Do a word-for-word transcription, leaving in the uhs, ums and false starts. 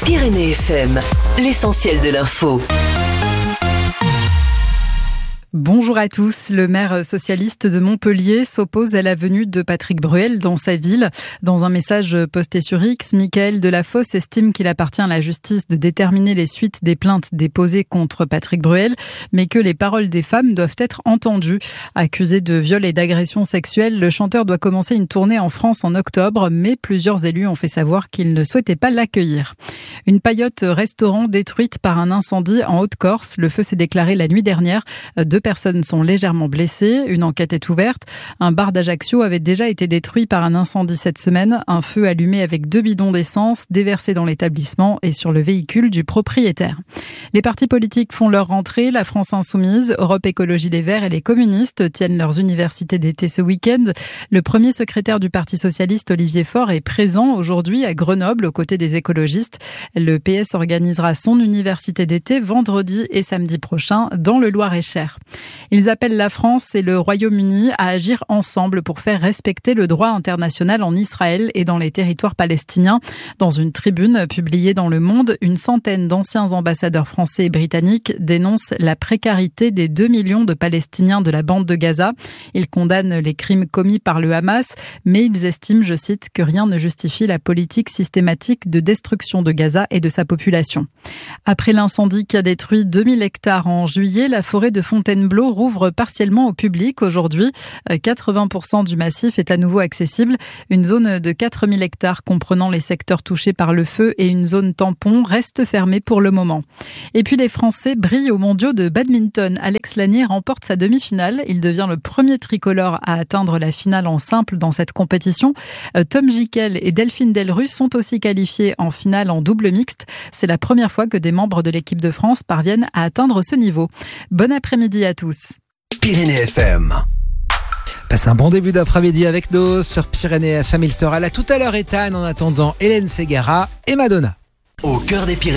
Pyrénées F M, l'essentiel de l'info. Bonjour à tous. Le maire socialiste de Montpellier s'oppose à la venue de Patrick Bruel dans sa ville. Dans un message posté sur X, Mickaël Delafosse estime qu'il appartient à la justice de déterminer les suites des plaintes déposées contre Patrick Bruel, mais que les paroles des femmes doivent être entendues. Accusé de viol et d'agression sexuelle, le chanteur doit commencer une tournée en France en octobre, mais plusieurs élus ont fait savoir qu'ils ne souhaitaient pas l'accueillir. Une paillote restaurant détruite par un incendie en Haute-Corse. Le feu s'est déclaré la nuit dernière. Deux personnes sont légèrement blessées. Une enquête est ouverte. Un bar d'Ajaccio avait déjà été détruit par un incendie cette semaine. Un feu allumé avec deux bidons d'essence déversés dans l'établissement et sur le véhicule du propriétaire. Les partis politiques font leur rentrée. La France Insoumise, Europe Écologie Les Verts et les communistes tiennent leurs universités d'été ce week-end. Le premier secrétaire du Parti socialiste, Olivier Faure, est présent aujourd'hui à Grenoble aux côtés des écologistes. Le P S organisera son université d'été vendredi et samedi prochain dans le Loir-et-Cher. Ils appellent la France et le Royaume-Uni à agir ensemble pour faire respecter le droit international en Israël et dans les territoires palestiniens. Dans une tribune publiée dans Le Monde, une centaine d'anciens ambassadeurs français et britanniques dénoncent la précarité des deux millions de Palestiniens de la bande de Gaza. Ils condamnent les crimes commis par le Hamas, mais ils estiment, je cite, que rien ne justifie la politique systématique de destruction de Gaza et de sa population. Après l'incendie qui a détruit deux mille hectares en juillet, la forêt de Fontainebleau rouvre partiellement au public aujourd'hui. quatre-vingts pour cent du massif est à nouveau accessible. Une zone de quatre mille hectares comprenant les secteurs touchés par le feu et une zone tampon reste fermée pour le moment. Et puis les Français brillent aux mondiaux de badminton. Alex Lanier remporte sa demi-finale. Il devient le premier tricolore à atteindre la finale en simple dans cette compétition. Tom Gickel et Delphine Delrue sont aussi qualifiés en finale en double mixte. C'est la première fois que des membres de l'équipe de France parviennent à atteindre ce niveau. Bon après-midi à tous. Pyrénées F M. Passez un bon début d'après-midi avec nous sur Pyrénées F M. Il sera là tout à l'heure Ethan. En attendant, Hélène Ségara et Madonna. Au cœur des Pyrénées.